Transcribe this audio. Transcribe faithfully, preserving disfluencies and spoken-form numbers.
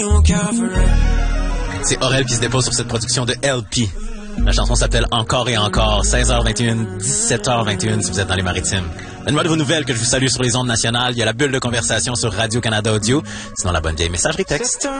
C'est Aurel qui se dépose sur cette production de L P. La chanson s'appelle Encore et encore, seize heures vingt et un, dix-sept heures vingt et un si vous êtes dans les maritimes. Donne-moi de vos nouvelles que je vous salue sur les ondes nationales. Il y a la bulle de conversation sur Radio-Canada Audio. Sinon, la bonne vieille messagerie texte.